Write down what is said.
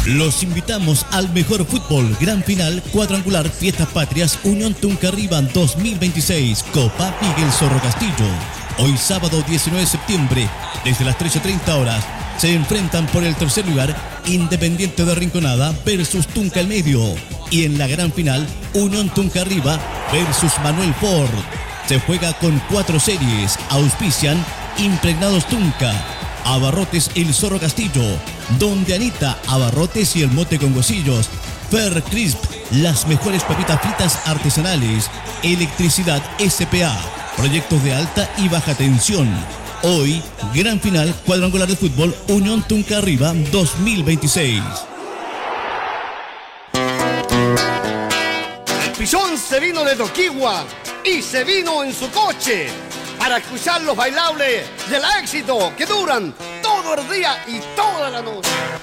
Los invitamos al mejor fútbol, gran final, cuadrangular, Fiestas Patrias, Unión Tunca-Arriba 2026, Copa Miguel Zorro Castillo. Hoy sábado 19 de septiembre, desde las 13:30 horas, se enfrentan por el tercer lugar Independiente de Rinconada versus Tunca el Medio. Y en la gran final, Unión Tunca-Arriba versus Manuel Ford. Se juega con 4 series, auspician Impregnados Tunca, Abarrotes El Zorro Castillo, Donde Anita, Abarrotes y el Mote con Huesillos, Fer Crisp, las mejores papitas fritas artesanales, Electricidad SPA, proyectos de alta y baja tensión. Hoy, gran final, cuadrangular de fútbol, Unión Tunca Arriba 2026. El Pichón se vino de Toquigua y se vino en su coche para escuchar los bailables del éxito que duran todo el día y toda la noche.